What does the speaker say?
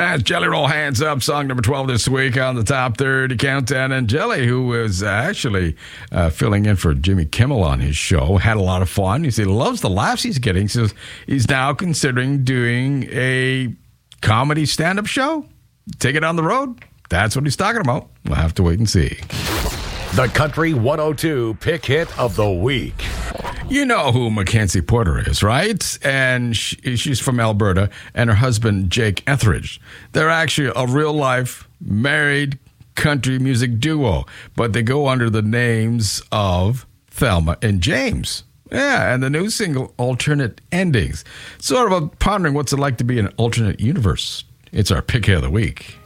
That's Jelly Roll Hands Up, song number 12 this week on the Top 30 Countdown. And Jelly, who was actually filling in for Jimmy Kimmel on his show, had a lot of fun. He loves the laughs he's getting. He says he's now considering doing a comedy stand-up show. Take it on the road. That's what he's talking about. We'll have to wait and see. The Country 102 Pick Hit of the Week. You know who Mackenzie Porter is, right? And she's from Alberta, and her husband, Jake Etheridge. They're actually a real-life, married country music duo, but they go under the names of Thelma and James. Yeah, and the new single, Alternate Endings. Sort of pondering what's it like to be in an alternate universe. It's our Pick Hit of the Week.